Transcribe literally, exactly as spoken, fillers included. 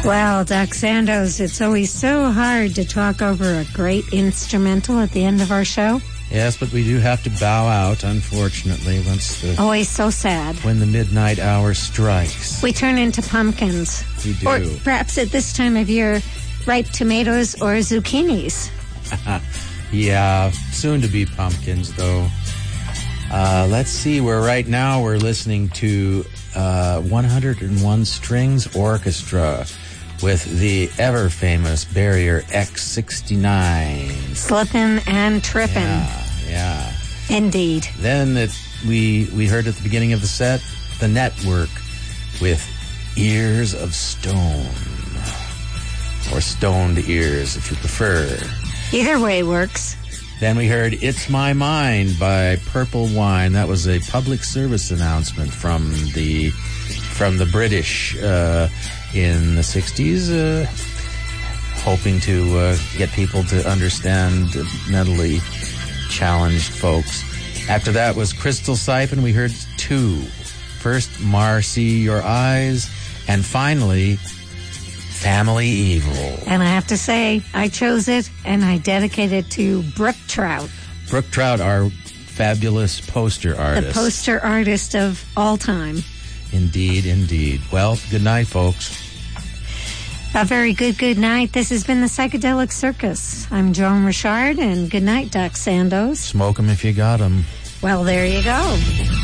Well, Doc Sandos, it's always so hard to talk over a great instrumental at the end of our show. Yes, but we do have to bow out, unfortunately, once the... Always so sad. When the midnight hour strikes. We turn into pumpkins. We do. Or perhaps at this time of year, ripe tomatoes or zucchinis. Yeah, soon to be pumpkins, though. Uh, let's see, where right now we're listening to uh, one oh one Strings Orchestra with the ever-famous Barrier X sixty-nine. Slippin' and trippin'. Yeah, yeah. Indeed. Then it, we, we heard at the beginning of the set, The Network with Ears of Stone. Or Stoned Ears, if you prefer. Either way works. Then we heard It's My Mind by Purple Wine. That was a public service announcement from the from the British uh, in the sixties, uh, hoping to uh, get people to understand mentally challenged folks. After that was Crystal Siphon. We heard two. First, Marcy Your Eyes, and finally, Family Evil. And I have to say, I chose it and I dedicate it to Brooke Trout. Brooke Trout, our fabulous poster artist. The poster artist of all time. Indeed, indeed. Well, good night, folks. A very good, good night. This has been the Psychedelic Circus. I'm Joan Richard, and good night, Doc Sandos. Smoke 'em if you got 'em. Well, there you go.